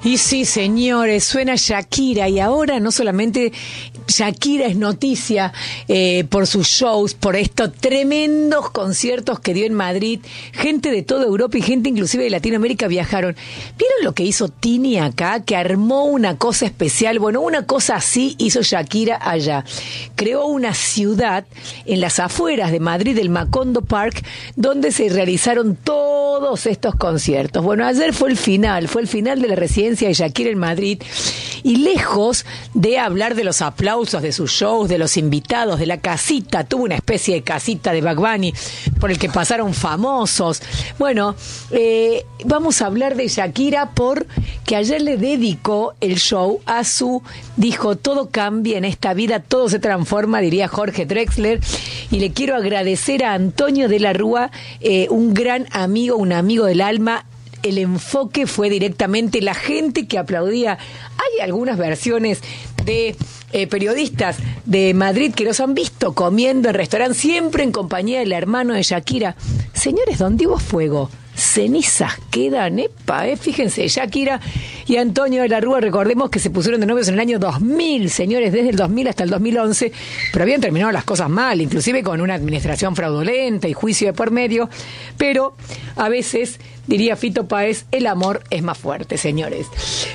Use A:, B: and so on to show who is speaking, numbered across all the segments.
A: Y sí, señores, suena Shakira y ahora no solamente Shakira es noticia por sus shows, por estos tremendos conciertos que dio en Madrid. Gente de toda Europa y gente inclusive de Latinoamérica viajaron. ¿Vieron lo que hizo Tini acá? Que armó una cosa especial. Bueno, una cosa así hizo Shakira allá. Creó una ciudad en las afueras de Madrid, el Macondo Park, donde se realizaron todos estos conciertos. Bueno, ayer fue el final de la residencia de Shakira en Madrid, y lejos de hablar de los aplausos de sus shows, de los invitados, de la casita, tuvo una especie de casita de Bad Bunny por el que pasaron famosos. Bueno, vamos a hablar de Shakira porque ayer le dedicó el show a dijo, todo cambia en esta vida, todo se transforma, diría Jorge Drexler, y le quiero agradecer a Antonio de la Rúa, un gran amigo, un amigo del alma. El enfoque fue directamente la gente que aplaudía. Hay algunas versiones de periodistas de Madrid que los han visto comiendo en restaurantes, siempre en compañía del hermano de Shakira. Señores, donde hubo fuego, cenizas quedan, fíjense, Shakira y Antonio de la Rúa, recordemos que se pusieron de novios en el año 2000, señores, desde el 2000 hasta el 2011, pero habían terminado las cosas mal, inclusive con una administración fraudulenta y juicio de por medio, pero a veces, diría Fito Páez, el amor es más fuerte, señores.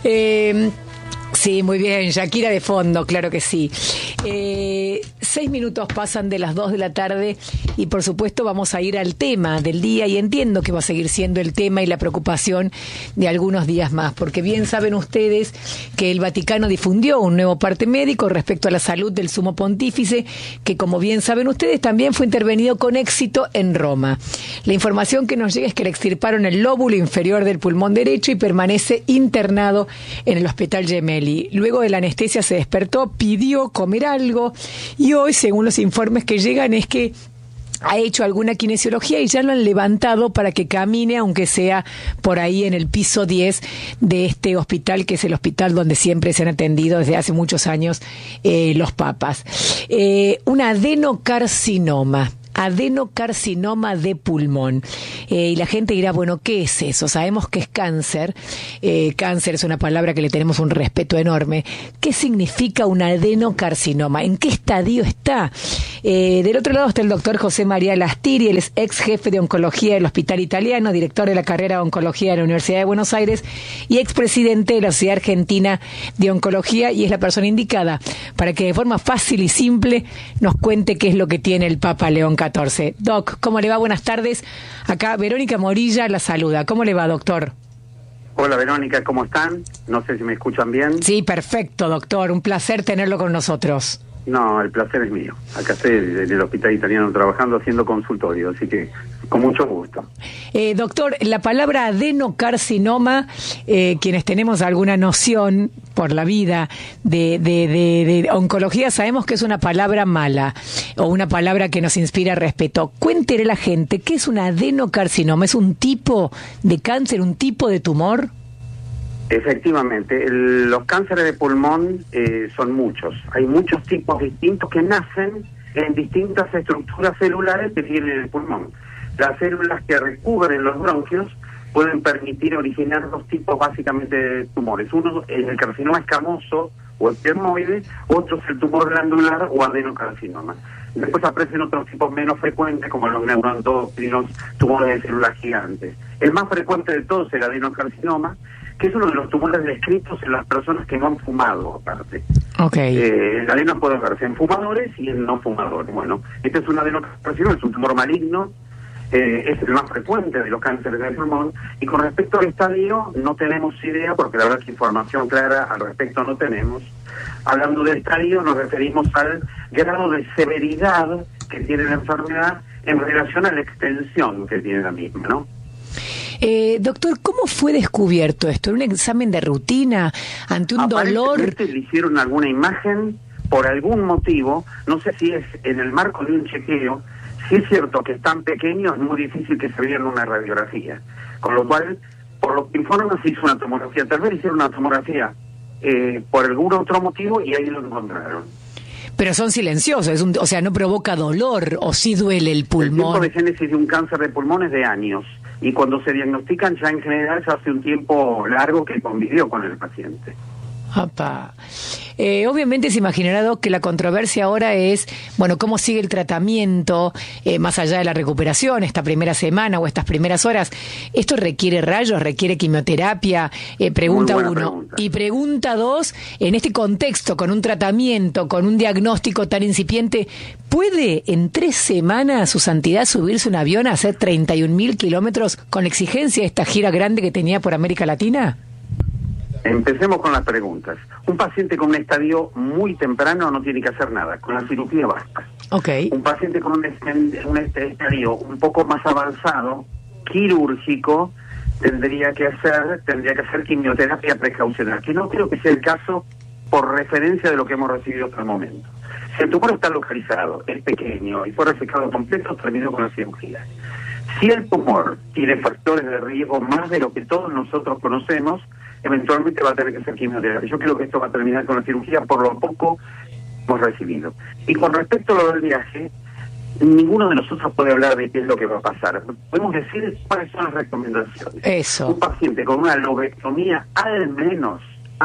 A: Sí, muy bien, Shakira de fondo, claro que sí. 6 minutos pasan de las 2 de la tarde y por supuesto vamos a ir al tema del día, y entiendo que va a seguir siendo el tema y la preocupación de algunos días más, porque bien saben ustedes que el Vaticano difundió un nuevo parte médico respecto a la salud del sumo pontífice, que como bien saben ustedes también fue intervenido con éxito en Roma. La información que nos llega es que le extirparon el lóbulo inferior del pulmón derecho y permanece internado en el Hospital Gemelli. Luego de la anestesia se despertó, pidió comer algo y hoy, según los informes que llegan, es que ha hecho alguna kinesiología y ya lo han levantado para que camine, aunque sea por ahí en el piso 10 de este hospital, que es el hospital donde siempre se han atendido desde hace muchos años los papas. Un adenocarcinoma de pulmón. Y la gente dirá, bueno, ¿qué es eso? Sabemos que es cáncer. Cáncer es una palabra que le tenemos un respeto enorme. ¿Qué significa un adenocarcinoma? ¿En qué estadio está? Del otro lado está el doctor José María Lastiri, él es ex jefe de oncología del Hospital Italiano, director de la carrera de oncología de la Universidad de Buenos Aires y expresidente de la Sociedad Argentina de Oncología, y es la persona indicada para que de forma fácil y simple nos cuente qué es lo que tiene el Papa León XIV. Doc, ¿cómo le va? Buenas tardes. Acá Verónica Morilla la saluda. ¿Cómo le va, doctor?
B: Hola, Verónica, ¿cómo están? No sé si me escuchan bien.
A: Sí, perfecto, doctor. Un placer tenerlo con nosotros.
B: No, el placer es mío. Acá estoy en el Hospital Italiano trabajando, haciendo consultorio, así que con mucho gusto.
A: Doctor, la palabra adenocarcinoma, quienes tenemos alguna noción por la vida de oncología, sabemos que es una palabra mala o una palabra que nos inspira respeto. Cuéntele a la gente, ¿qué es un adenocarcinoma? ¿Es un tipo de cáncer, un tipo de tumor?
B: Efectivamente, los cánceres de pulmón son muchos. Hay muchos tipos distintos que nacen en distintas estructuras celulares que tiene el pulmón. Las células que recubren los bronquios pueden permitir originar dos tipos básicamente de tumores. Uno es el carcinoma escamoso o epidermoide, otro es el tumor glandular o adenocarcinoma. Después aparecen otros tipos menos frecuentes como los neuroendocrinos, tumores de células gigantes. El más frecuente de todos es el adenocarcinoma, que es uno de los tumores descritos en las personas que no han fumado, aparte.
A: Okay.
B: El adeno puede verse en fumadores y en no fumadores. Bueno, este es un adenocarcinoma, es un tumor maligno, es el más frecuente de los cánceres del pulmón, y con respecto al estadio no tenemos idea, porque la verdad que información clara al respecto no tenemos. Hablando del estadio nos referimos al grado de severidad que tiene la enfermedad en relación a la extensión que tiene la misma, ¿no?
A: Doctor, ¿cómo fue descubierto esto? ¿En un examen de rutina ante un dolor?
B: Le hicieron alguna imagen por algún motivo, no sé si es en el marco de un chequeo. Si es cierto que es tan pequeño, es muy difícil que se viera una radiografía, con lo cual, por lo que informan, se hizo una tomografía. Tal vez hicieron una tomografía por algún otro motivo y ahí lo encontraron.
A: Pero son silenciosos, o sea, no provoca dolor, o sí duele el pulmón.
B: El tiempo de génesis de un cáncer de pulmón es de años. y cuando se diagnostican ya en general ya hace un tiempo largo que convivió con el paciente.
A: Apa. Obviamente se imaginará, Doc, que la controversia ahora es, bueno, cómo sigue el tratamiento, más allá de la recuperación, esta primera semana o estas primeras horas. ¿Esto requiere rayos, requiere quimioterapia? Pregunta uno.
B: Pregunta.
A: Y pregunta dos, en este contexto, con un tratamiento, con un diagnóstico tan incipiente, ¿puede en 3 semanas su santidad subirse un avión a hacer 31.000 kilómetros con la exigencia de esta gira grande que tenía por América Latina?
B: Empecemos con las preguntas. Un paciente con un estadio muy temprano no tiene que hacer nada, con la cirugía basta.
A: Okay.
B: Un paciente con un estadio un poco más avanzado, quirúrgico, tendría que hacer quimioterapia precaucional, que no creo que sea el caso por referencia de lo que hemos recibido hasta el momento. Si el tumor está localizado, es pequeño y fue resecado completo, terminó con la cirugía. Si el tumor tiene factores de riesgo más de lo que todos nosotros conocemos, eventualmente va a tener que ser quimioterapia. Yo creo que esto va a terminar con la cirugía por lo poco hemos recibido. Y con respecto a lo del viaje, ninguno de nosotros puede hablar de qué es lo que va a pasar. Podemos decir cuáles son las recomendaciones.
A: Eso.
B: Un paciente con una lobectomía al menos,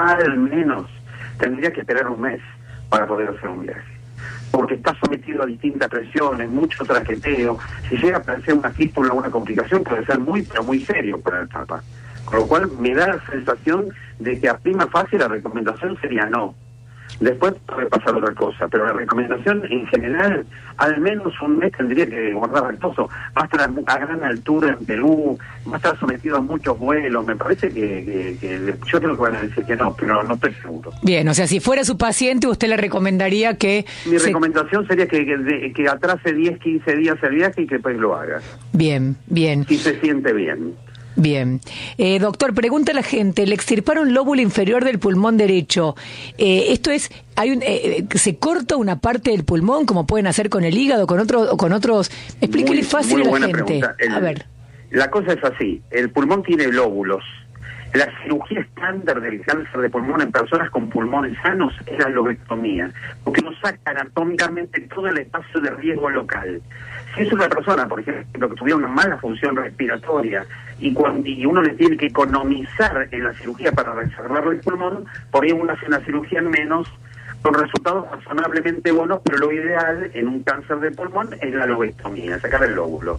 B: tendría que esperar un mes para poder hacer un viaje. Porque está sometido a distintas presiones, mucho traqueteo. Si llega a aparecer una fístula o una complicación, puede ser muy, pero muy serio para el Papa. Con lo cual me da la sensación de que a prima facie la recomendación sería no. Después puede pasar otra cosa, pero la recomendación en general, al menos un mes tendría que guardar reposo. Va a estar a gran altura en Perú, va a estar sometido a muchos vuelos. Me parece que yo creo que van a decir que no, pero no estoy seguro.
A: Bien, o sea, si fuera su paciente, usted le recomendaría que...
B: Mi recomendación sería que atrase 10, 15 días el viaje y que después lo haga.
A: Bien, bien.
B: Si se siente bien.
A: Bien. Doctor, pregunta a la gente, le extirparon lóbulo inferior del pulmón derecho. Esto es, ¿se corta una parte del pulmón como pueden hacer con el hígado, con otros? Explíquele fácil a la gente. A ver.
B: La cosa es así, el pulmón tiene lóbulos. La cirugía estándar del cáncer de pulmón en personas con pulmones sanos es la lobectomía, porque nos saca anatómicamente todo el espacio de riesgo local. Si es una persona, por ejemplo, que tuviera una mala función respiratoria y uno le tiene que economizar en la cirugía para reservarle el pulmón, por ahí uno hace una cirugía menos, con resultados razonablemente buenos, pero lo ideal en un cáncer de pulmón es la lobectomía, sacar el lóbulo.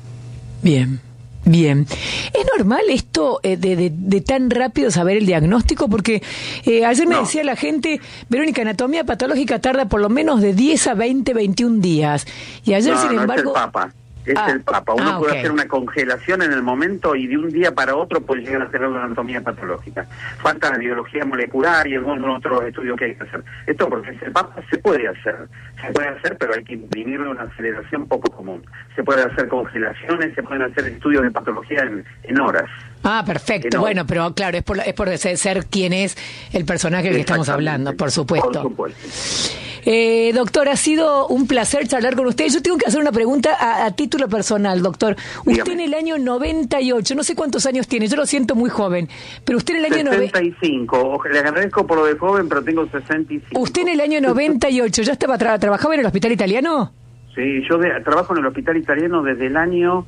A: Bien. Bien. ¿Es normal esto de tan rápido saber el diagnóstico? Porque ayer me decía la gente, Verónica, anatomía patológica tarda por lo menos de 10 a 20, 21 días. Y ayer, sin embargo...
B: Es el Papa. El Papa. Uno puede hacer una congelación en el momento y de un día para otro puede llegar a tener una anatomía patológica. Falta la biología molecular y algún otro estudio que hay que hacer. Esto porque el Papa se puede hacer, pero hay que imprimirle una aceleración poco común. Se pueden hacer congelaciones, se pueden hacer estudios de patología en horas.
A: Ah, perfecto. Bueno, pero claro, es por ser quien es el personaje del que estamos hablando, por supuesto.
B: Por supuesto.
A: Doctor, ha sido un placer charlar con usted. Yo tengo que hacer una pregunta a título personal, doctor. Usted en el año 98, no sé cuántos años tiene, yo lo siento muy joven, pero usted en el año
B: 65, le agradezco por lo de joven, pero tengo 65.
A: ¿Usted en el año 98 ya estaba trabajaba en el hospital italiano?
B: Sí, yo trabajo en el hospital italiano desde el año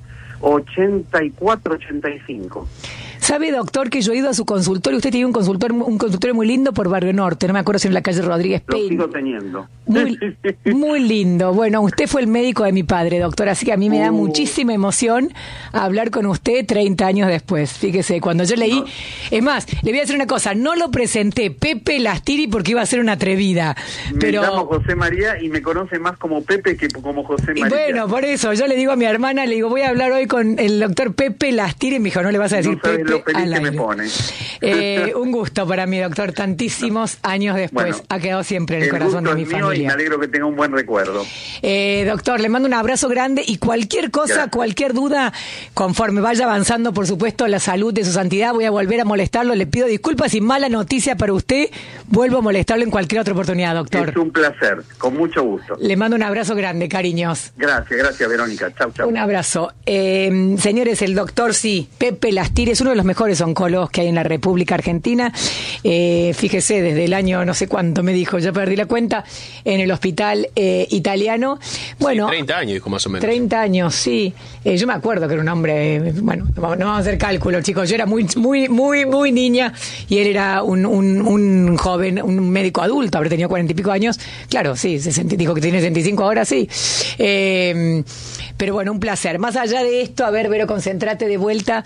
B: 84-85.
A: ¿Sabe, doctor, que yo he ido a su consultorio? Usted tiene un consultorio muy lindo por Barrio Norte, no me acuerdo si en la calle Rodríguez Peña.
B: Lo sigo teniendo.
A: Muy lindo. Bueno, usted fue el médico de mi padre, doctor, así que a mí me da muchísima emoción hablar con usted 30 años después. Fíjese, cuando yo leí... Es más, le voy a decir una cosa, no lo presenté Pepe Lastiri porque iba a ser una atrevida. Pero...
B: Me llamo José María y me conoce más como Pepe que como José María.
A: Y bueno, por eso, yo le digo a mi hermana, le digo, voy a hablar hoy con el doctor Pepe Lastiri, y me dijo, no le vas a decir Pepe al aire.
B: Me pone.
A: Un gusto para mí, doctor, tantísimos años después, ha quedado siempre en el corazón de mi familia.
B: Y me alegro que tenga un buen recuerdo.
A: Doctor, le mando un abrazo grande y cualquier cosa, cualquier duda, conforme vaya avanzando, por supuesto, la salud de su santidad, voy a volver a molestarlo, le pido disculpas y mala noticia para usted, vuelvo a molestarlo en cualquier otra oportunidad, doctor.
B: Es un placer, con mucho gusto.
A: Le mando un abrazo grande, cariños.
B: Gracias, Verónica. Chau.
A: Un abrazo. Señores, el doctor, Pepe Lastiri es uno de los mejores oncólogos que hay en la República Argentina. Fíjese, desde el año no sé cuánto me dijo, ya perdí la cuenta, en el hospital italiano. Bueno,
C: sí, 30 años, dijo más o menos.
A: 30 años, sí. Yo me acuerdo que era un hombre, bueno, no vamos a hacer cálculo, chicos. Yo era muy niña y él era un joven, un médico adulto, habría tenido 40 y pico años. Claro, sí, dijo que tiene 65 ahora, sí. Pero bueno, un placer. Más allá de esto, a ver, Vero, concéntrate de vuelta.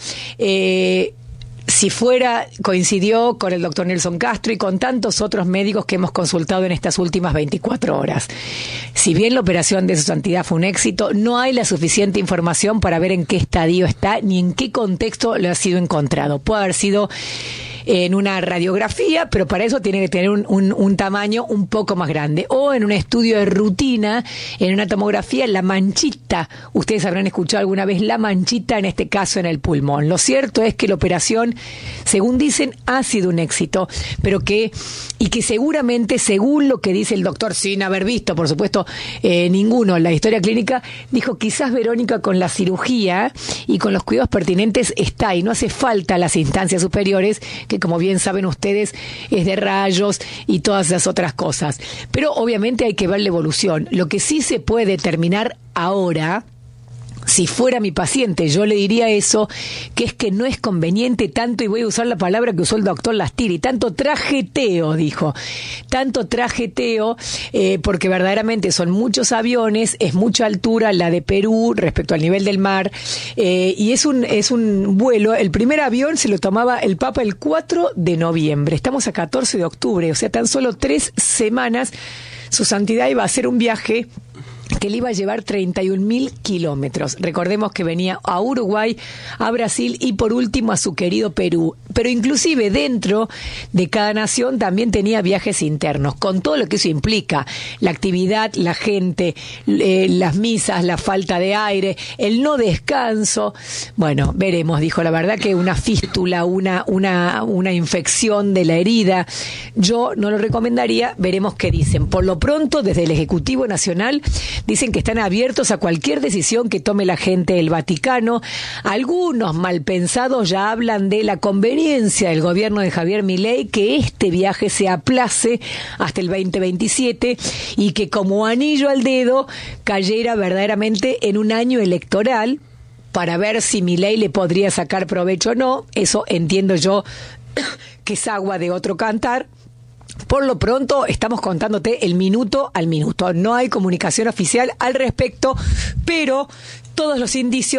A: Si coincidió con el doctor Nelson Castro y con tantos otros médicos que hemos consultado en estas últimas 24 horas. Si bien la operación de su santidad fue un éxito, no hay la suficiente información para ver en qué estadio está ni en qué contexto le ha sido encontrado. Puede haber sido en una radiografía, pero para eso tiene que tener un tamaño un poco más grande. O en un estudio de rutina, en una tomografía, la manchita. Ustedes habrán escuchado alguna vez la manchita, en este caso en el pulmón. Lo cierto es que la operación, según dicen, ha sido un éxito, pero que seguramente, según lo que dice el doctor, sin haber visto, por supuesto, ninguno, la historia clínica, dijo, quizás Verónica con la cirugía y con los cuidados pertinentes está, y no hace falta las instancias superiores, que como bien saben ustedes es de rayos y todas esas otras cosas. Pero obviamente hay que ver la evolución. Lo que sí se puede determinar ahora, si fuera mi paciente, yo le diría eso, que es que no es conveniente tanto, y voy a usar la palabra que usó el doctor Lastiri, tanto trajeteo, dijo, tanto trajeteo, porque verdaderamente son muchos aviones, es mucha altura la de Perú respecto al nivel del mar, y es un vuelo. El primer avión se lo tomaba el Papa el 4 de noviembre, estamos a 14 de octubre, o sea, tan solo 3 semanas, su santidad iba a hacer un viaje que le iba a llevar 31.000 kilómetros. Recordemos que venía a Uruguay, a Brasil y por último a su querido Perú. Pero inclusive dentro de cada nación también tenía viajes internos, con todo lo que eso implica, la actividad, la gente, las misas, la falta de aire, el no descanso. Bueno, veremos, dijo, la verdad que una fístula, una infección de la herida, yo no lo recomendaría, veremos qué dicen. Por lo pronto, desde el Ejecutivo Nacional, dicen que están abiertos a cualquier decisión que tome la gente del Vaticano. Algunos malpensados ya hablan de la conveniencia del gobierno de Javier Milei que este viaje se aplace hasta el 2027 y que como anillo al dedo cayera verdaderamente en un año electoral para ver si Milei le podría sacar provecho o no. Eso entiendo yo que es agua de otro cantar. Por lo pronto estamos contándote el minuto al minuto. No hay comunicación oficial al respecto, pero todos los indicios